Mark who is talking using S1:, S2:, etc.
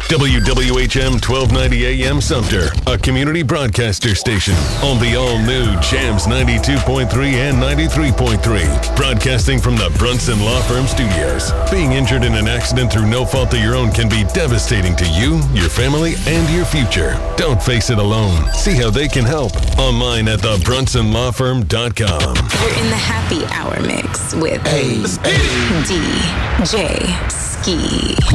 S1: WWHM 1290 AM Sumter, a community broadcaster station on the all-new Jams 92.3 and 93.3. Broadcasting from the Brunson Law Firm Studios. Being injured in an accident through no fault of your own can be devastating to you, your family, and your future. Don't face it alone. See how they can help online at thebrunsonlawfirm.com.
S2: You're in the happy hour mix with DJ Ski.